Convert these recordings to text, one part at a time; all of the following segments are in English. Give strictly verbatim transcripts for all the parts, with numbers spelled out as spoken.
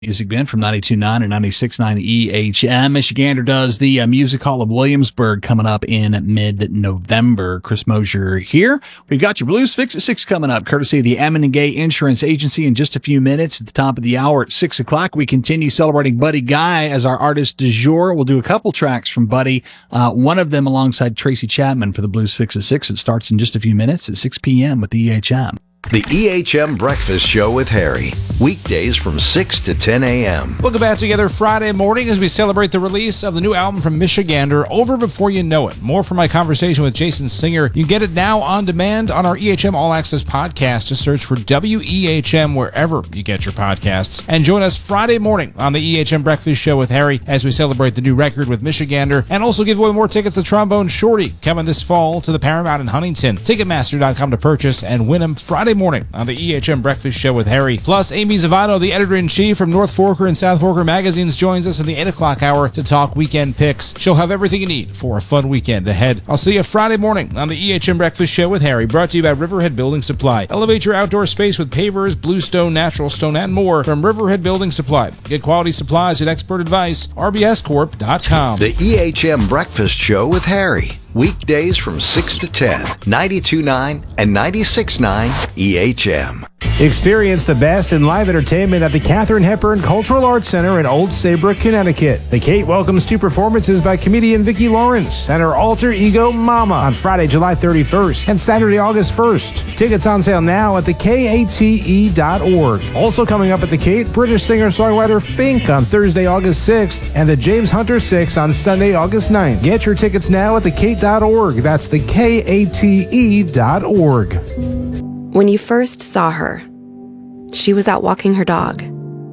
Music Ben from ninety-two point nine and ninety-six point nine E H M. Michigander does the uh, Music Hall of Williamsburg coming up in mid-November. Chris Mosier here. We've got your Blues Fix at six coming up, courtesy of the Ammon and Gay Insurance Agency in just a few minutes. At the top of the hour at six o'clock, we continue celebrating Buddy Guy as our artist du jour. We'll do a couple tracks from Buddy, uh, one of them alongside Tracy Chapman for the Blues Fix at six. It starts in just a few minutes at six p.m. with E H M. The E H M Breakfast Show with Harry. Weekdays from six to ten a.m. We'll get back together Friday morning as we celebrate the release of the new album from Michigander, Over Before You Know It. More from my conversation with Jason Singer. You can get it now on demand on our E H M All Access podcast. Just search for W E H M wherever you get your podcasts. And join us Friday morning on the E H M Breakfast Show with Harry as we celebrate the new record with Michigander and also give away more tickets to Trombone Shorty coming this fall to the Paramount in Huntington. Ticketmaster dot com to purchase and win them Friday morning on the E H M Breakfast Show with Harry. Plus, Amy Zavano, the editor-in-chief from North Forker and South Forker magazines, joins us in the eight o'clock hour to talk weekend picks. She'll have everything you need for a fun weekend ahead. I'll see you Friday morning on the E H M Breakfast Show with Harry, brought to you by Riverhead Building Supply. Elevate your outdoor space with pavers, bluestone, natural stone, and more from Riverhead Building Supply. Get quality supplies and expert advice, R B S corp dot com. The E H M Breakfast Show with Harry. Weekdays from six to ten, ninety-two point nine and ninety-six point nine E H M. Experience the best in live entertainment at the Katharine Hepburn Cultural Arts Center in Old Saybrook, Connecticut. The Kate welcomes two performances by comedian Vicki Lawrence and her alter ego Mama on Friday, July thirty-first and Saturday, August first. Tickets on sale now at the K A T E dot org. Also coming up at the Kate, British singer-songwriter Fink on Thursday, August sixth and the James Hunter Six on Sunday, August ninth. Get your tickets now at the Kate dot org. That's the K A T E dot org. When you first saw her, she was out walking her dog.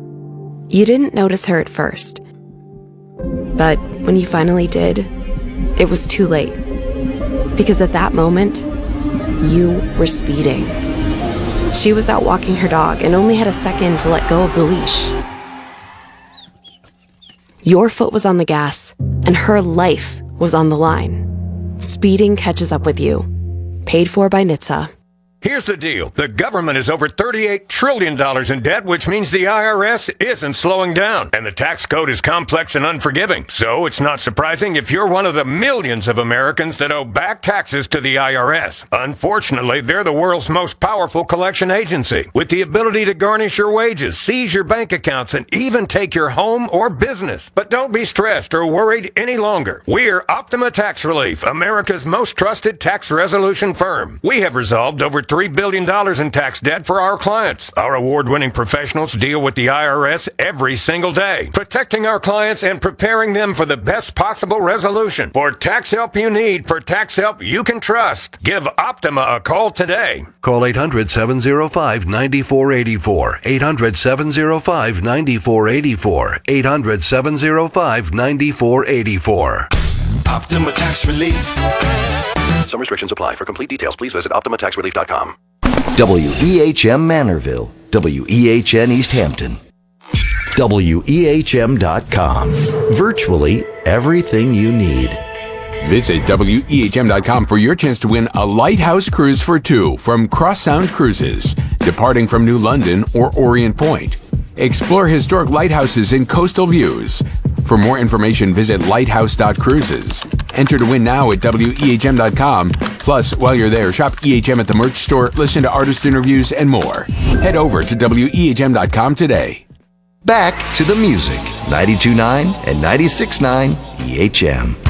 You didn't notice her at first. But when you finally did, it was too late. Because at that moment, you were speeding. She was out walking her dog and only had a second to let go of the leash. Your foot was on the gas, and her life was on the line. Speeding catches up with you. Paid for by N H T S A. Here's the deal. The government is over thirty-eight trillion dollars in debt, which means the I R S isn't slowing down. And the tax code is complex and unforgiving. So it's not surprising if you're one of the millions of Americans that owe back taxes to the I R S. Unfortunately, they're the world's most powerful collection agency, with the ability to garnish your wages, seize your bank accounts, and even take your home or business. But don't be stressed or worried any longer. We're Optima Tax Relief, America's most trusted tax resolution firm. We have resolved over three billion dollars in tax debt for our clients. Our award-winning professionals deal with the I R S every single day, protecting our clients and preparing them for the best possible resolution. For tax help you need, for tax help you can trust, give Optima a call today. Call eight hundred, seven oh five, nine four eight four, eight hundred, seven oh five, nine four eight four, eight hundred, seven oh five, nine four eight four. Optima Tax Relief. Some restrictions apply. For complete details, please visit optima tax relief dot com. W E H M Manorville, W E H N East Hampton, W E H M dot com. Virtually everything you need. Visit W E H M dot com for your chance to win a Lighthouse Cruise for two from Cross Sound Cruises, departing from New London or Orient Point. Explore historic lighthouses and coastal views. For more information, visit lighthouse dot cruises. Enter to win now at W E H M dot com. Plus, while you're there, shop E H M at the merch store, listen to artist interviews, and more. Head over to W E H M dot com today. Back to the music. ninety-two point nine and ninety-six point nine E H M.